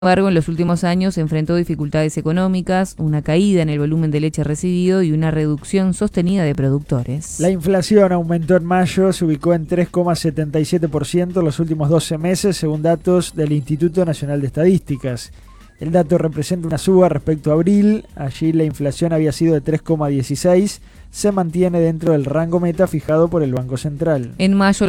embargo, en los últimos años enfrentó dificultades económicas, una caída en el volumen de leche recibido y una reducción sostenida de productores. La inflación aumentó en mayo, se ubicó en 3,77% en los últimos 12 meses, según datos del Instituto Nacional de Estadísticas. El dato representa una suba respecto a abril. Allí la inflación había sido de 3,16%, se mantiene dentro del rango meta fijado por el Banco Central. En mayo